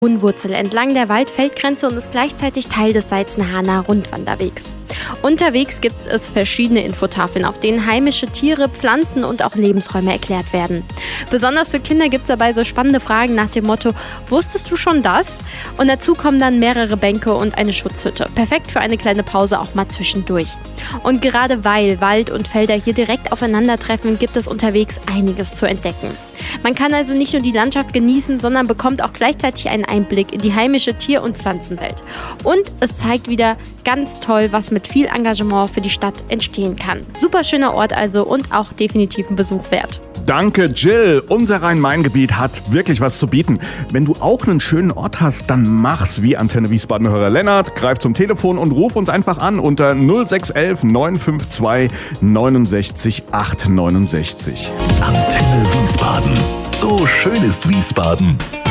Wurzel entlang der Waldfeldgrenze und ist gleichzeitig Teil des Salzenhahner Rundwanderwegs. Unterwegs gibt es verschiedene Infotafeln, auf denen heimische Tiere, Pflanzen und auch Lebensräume erklärt werden. Besonders für Kinder gibt es dabei so spannende Fragen nach dem Motto: Wusstest du schon das? Und dazu kommen dann mehrere Bänke und eine Schutzhütte. Perfekt für eine kleine Pause auch mal zwischendurch. Und gerade weil Wald und Felder hier direkt aufeinandertreffen, gibt es unterwegs einiges zu entdecken. Man kann also nicht nur die Landschaft genießen, sondern bekommt auch gleichzeitig einen Einblick in die heimische Tier- und Pflanzenwelt. Und es zeigt wieder ganz toll, was mit viel Engagement für die Stadt entstehen kann. Super schöner Ort also und auch definitiv ein Besuch wert. Danke, Jill. Unser Rhein-Main-Gebiet hat wirklich was zu bieten. Wenn du auch einen schönen Ort hast, dann mach's wie Antenne Wiesbaden-Hörer Lennart. Greif zum Telefon und ruf uns einfach an unter 0611 952 69 869. Antenne Wiesbaden. So schön ist Wiesbaden.